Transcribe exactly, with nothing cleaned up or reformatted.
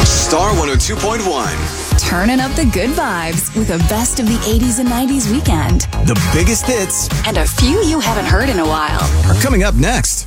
Star one oh two point one. Turning up the good vibes with the best of the eighties and nineties weekend. The biggest hits and a few you haven't heard in a while are coming up next.